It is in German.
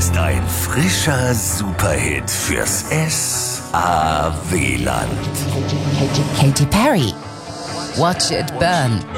ist ein frischer Superhit fürs S-A-W-Land. Katy Perry. Watch it burn.